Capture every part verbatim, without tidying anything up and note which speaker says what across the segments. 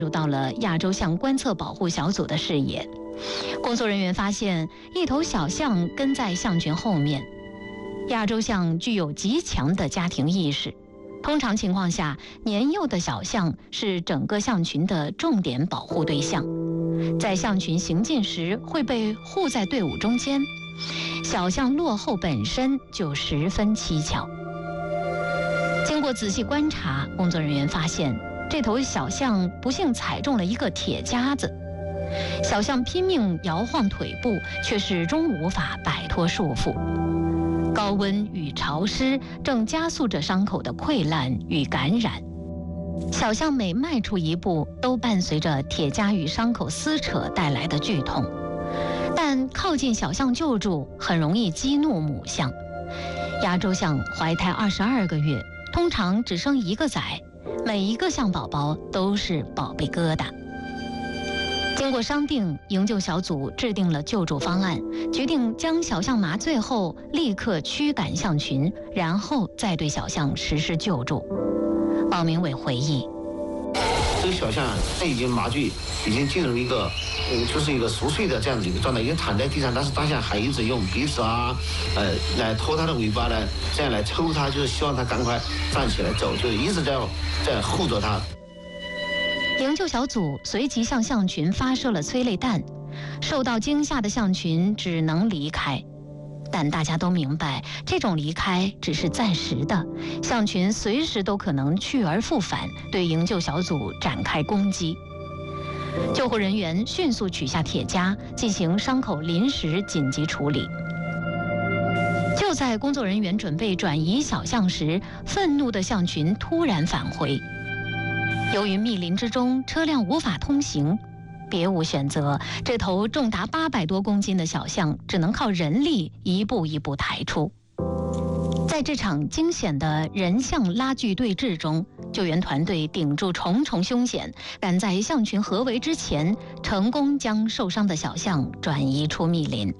Speaker 1: 入到了亚洲象观测保护小组的视野。工作人员发现一头小象跟在象群后面。亚洲象具有极强的家庭意识，通常情况下，年幼的小象是整个象群的重点保护对象，在象群行进时会被护在队伍中间。小象落后本身就十分蹊跷。经过仔细观察，工作人员发现这头小象不幸踩中了一个铁夹子，小象拼命摇晃腿部，却始终无法摆脱束缚。高温与潮湿正加速着伤口的溃烂与感染，小象每迈出一步，都伴随着铁夹与伤口撕扯带来的剧痛。但靠近小象救助很容易激怒母象。亚洲象怀胎二十二个月，通常只生一个崽，每一个象宝宝都是宝贝疙瘩。经过商定，营救小组制定了救助方案，决定将小象麻醉后立刻驱赶象群，然后再对小象实施救助。鲍明伟回忆，
Speaker 2: 这个小象它已经麻醉，已经进入一个呃，就是一个熟睡的这样子一个状态，已经躺在地上，但是大象还一直用鼻子啊，呃，来拖它的尾巴呢，这样来抽它，就是希望它赶快站起来走，就是一直在在护着它。
Speaker 1: 营救小组随即向象群发射了催泪弹，受到惊吓的象群只能离开。但大家都明白，这种离开只是暂时的，象群随时都可能去而复返，对营救小组展开攻击。救护人员迅速取下铁夹，进行伤口临时紧急处理。就在工作人员准备转移小象时，愤怒的象群突然返回。由于密林之中车辆无法通行，别无选择，这头重达八百多公斤的小象只能靠人力一步一步抬出。在这场惊险的人象拉锯对峙中，救援团队顶住重重凶险，赶在象群合围之前，成功将受伤的小象转移出密林。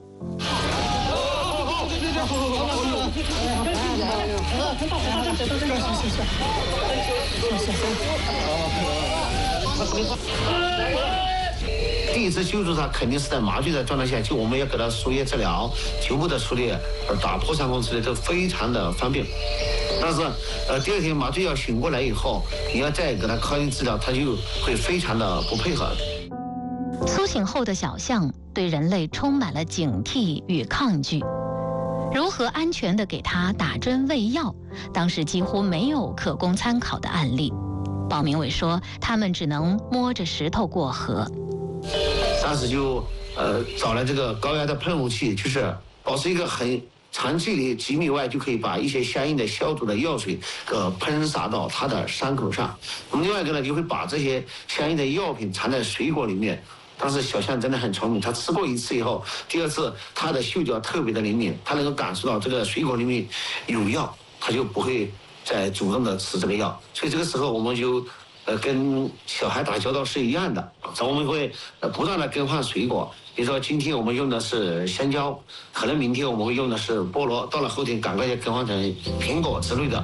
Speaker 2: 第一次救助他肯定是在麻醉的状态下，就我们要给他输液治疗、局部的处理、打破伤风处理都非常的方便。但是，呃，第二天麻醉药醒过来以后，你要再给他靠近治疗，他就会非常的不配合。
Speaker 1: 苏醒后的小象对人类充满了警惕与抗拒。如何安全地给他打针喂药，当时几乎没有可供参考的案例。鲍明伟说，他们只能摸着石头过河。
Speaker 2: 当时就呃找了这个高压的喷雾器，就是保持一个很长距离几米外，就可以把一些相应的消毒的药水呃喷洒到他的伤口上。我们另外一个呢，就会把这些相应的药品藏在水果里面。但是小象真的很聪明，它吃过一次以后，第二次它的嗅觉特别的灵敏，它能够感受到这个水果里面有药，它就不会再主动的吃这个药。所以这个时候我们就呃跟小孩打交道是一样的，我们会呃不断的更换水果，比如说今天我们用的是香蕉，可能明天我们会用的是菠萝，到了后天赶快就更换成苹果之类的。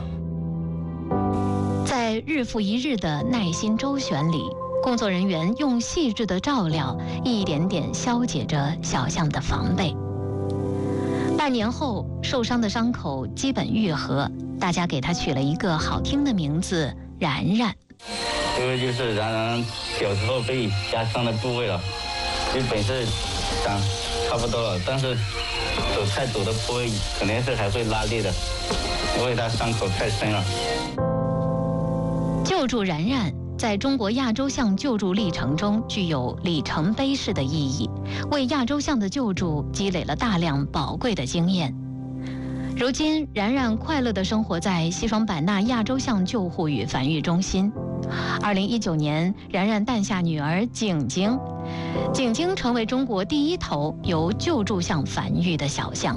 Speaker 1: 在日复一日的耐心周旋里，工作人员用细致的照料，一点点消解着小象的防备。半年后，受伤的伤口基本愈合，大家给它取了一个好听的名字——然然。
Speaker 3: 这个就是然然小时候被压伤的部位了，就本是长差不多了，但是走太陡的部位可能是还会拉裂的，因为它伤口太深了。
Speaker 1: 救助然然在中国亚洲象救助历程中具有里程碑式的意义，为亚洲象的救助积累了大量宝贵的经验。如今，然然快乐地生活在西双版纳亚洲象救护与繁育中心。二零一九年，然然诞下女儿景景，景景成为中国第一头由救助象繁育的小象。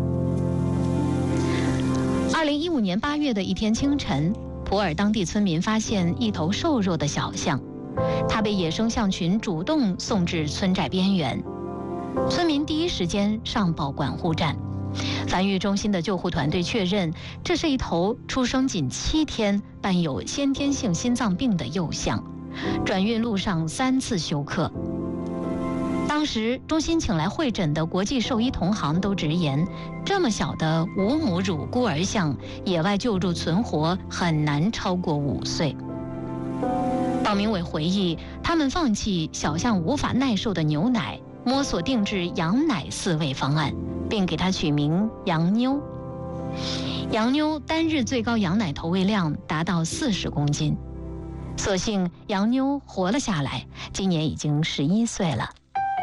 Speaker 1: 二零一五年八月的一天清晨，普洱当地村民发现一头瘦弱的小象，它被野生象群主动送至村寨边缘。村民第一时间上报管护站，繁育中心的救护团队确认，这是一头出生仅七天、伴有先天性心脏病的幼象， 转运路上三次休克。当时中心请来会诊的国际兽医同行都直言，这么小的无母乳孤儿象，野外救助存活很难超过五岁。鲍明伟回忆，他们放弃小象无法耐受的牛奶，摸索定制羊奶饲喂方案，并给它取名羊妞。羊妞单日最高羊奶投喂量达到四十公斤，所幸羊妞活了下来，今年已经十一岁了。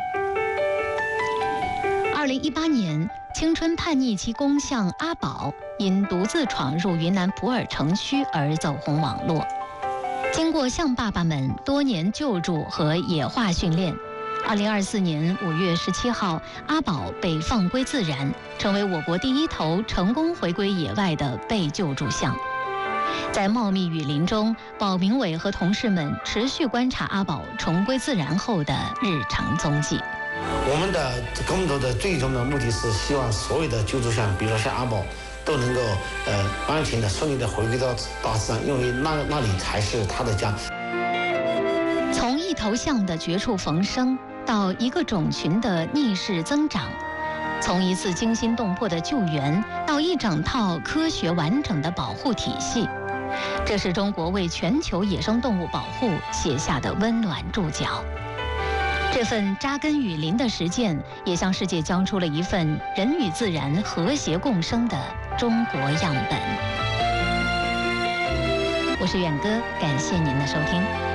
Speaker 1: 二零一八年，青春叛逆期公象阿宝因独自闯入云南普洱城区而走红网络。经过象爸爸们多年救助和野化训练，二零二四年五月十七号，阿宝被放归自然，成为我国第一头成功回归野外的被救助象。在茂密雨林中，鲍明伟和同事们持续观察阿宝重归自然后的日常踪迹。
Speaker 2: 我们的工作的最终的目的是希望所有的救助象，比如说像阿宝，都能够呃安全的、顺利的回归到大自然，因为那那里才是他的家。
Speaker 1: 从一头象的绝处逢生，到一个种群的逆势增长，从一次惊心动魄的救援，到一整套科学完整的保护体系，这是中国为全球野生动物保护写下的温暖注脚。这份扎根雨林的实践，也向世界交出了一份人与自然和谐共生的中国样本。我是远哥，感谢您的收听。